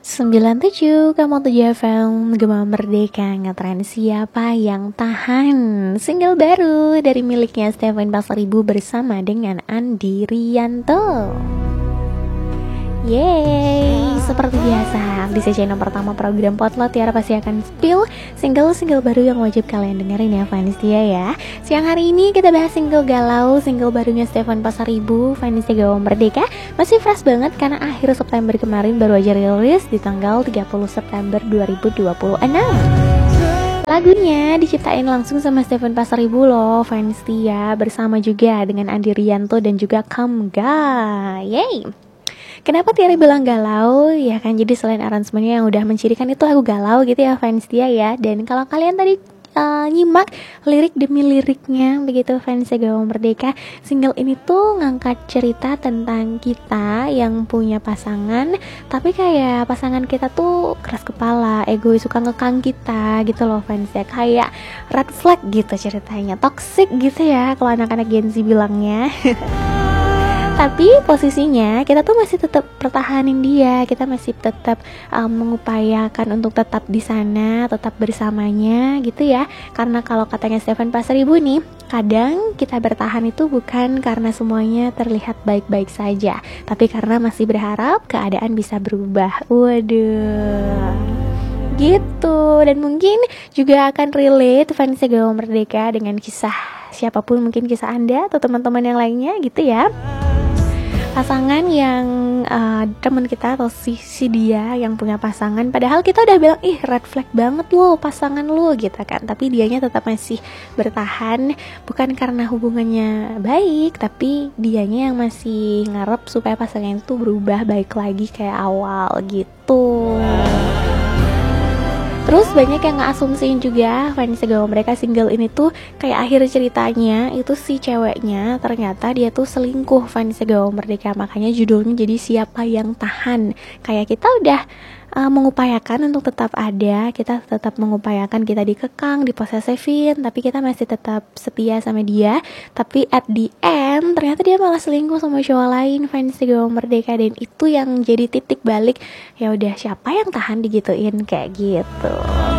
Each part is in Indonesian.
97 kamu 7 FM Gema Merdeka ngetren siapa yang tahan. Single baru dari miliknya Stefan Pasaribu bersama dengan Andi Rianto. Yeay, seperti biasa di sesi pertama program Potlot Tiara pasti akan spill single-single baru yang wajib kalian dengerin ya fans dia ya. Siang hari ini kita bahas single galau, single barunya Stefan Pasaribu, fans Gema Merdeka. Masih fresh banget karena akhir September kemarin baru aja rilis di tanggal 30 September 2026. Lagunya diciptain langsung sama Stefan Pasaribu loh, fans dia, bersama juga dengan Andi Rianto dan juga Kamga. Yeay. Kenapa Tiara bilang galau? Ya kan, jadi selain aransemennya yang udah mencirikan itu lagu galau gitu ya fans dia ya. Dan kalau kalian tadi nyimak lirik demi liriknya begitu fans Gema Merdeka, single ini tuh ngangkat cerita tentang kita yang punya pasangan, tapi kayak pasangan kita tuh keras kepala, egois, suka ngekang kita gitu loh fans ya. Kayak red flag gitu ceritanya, toxic gitu ya kalau anak-anak Gen Z bilangnya. Tapi posisinya kita tuh masih tetap pertahanin dia, kita masih tetap mengupayakan untuk tetap di sana, tetap bersamanya gitu ya. Karena kalau katanya Stefan Pasaribu nih, kadang kita bertahan itu bukan karena semuanya terlihat baik-baik saja, tapi karena masih berharap keadaan bisa berubah. Waduh, gitu. Dan mungkin juga akan relate fans Gema Merdeka dengan kisah siapapun, mungkin kisah Anda atau teman-teman yang lainnya gitu ya. Pasangan yang teman kita atau si dia yang punya pasangan, padahal kita udah bilang ih red flag banget lo pasangan lo gitu kan, tapi dianya tetap masih bertahan, bukan karena hubungannya baik, tapi dianya yang masih ngarep supaya pasangan itu berubah baik lagi kayak awal gitu. Terus banyak yang ngeasumsiin juga fans Gema Merdeka single ini tuh kayak akhir ceritanya itu si ceweknya ternyata dia tuh selingkuh fans Gema Merdeka, makanya judulnya jadi siapa yang tahan. Kayak kita udah mengupayakan untuk tetap ada, kita tetap mengupayakan kita dikekang, diposesifin, tapi kita masih tetap setia sama dia. Tapi at the end ternyata dia malah selingkuh sama cowok lain fans Gema Merdeka, dan itu yang jadi titik balik. Ya udah, siapa yang tahan digituin kayak gitu.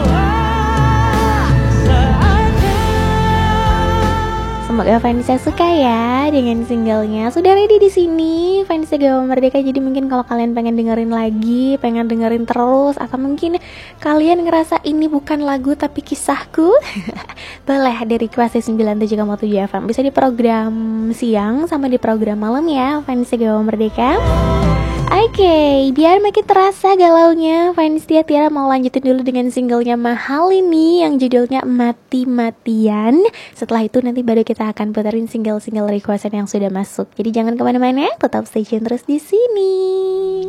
Semoga fansnya suka ya dengan singlenya. Sudah ready di sini fans Gema Merdeka. Jadi mungkin kalau kalian pengen dengerin lagi, pengen dengerin terus, atau mungkin kalian ngerasa ini bukan lagu tapi kisahku, boleh di request di 97,7 FM. Bisa di program siang sama di program malam ya fans Gema Merdeka. Oke, biar makin terasa galaunya fans Tiara mau lanjutin dulu dengan singlenya Mahal ini yang judulnya Mati-Matian. Setelah itu nanti baru kita akan puterin single-single requestan yang sudah masuk. Jadi jangan kemana-mana, tetap stay tune terus di sini.